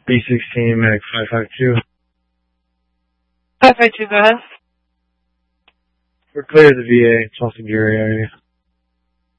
B16, Medic 552. 552, go ahead. We're clear of the VA, Tulsa Geary area.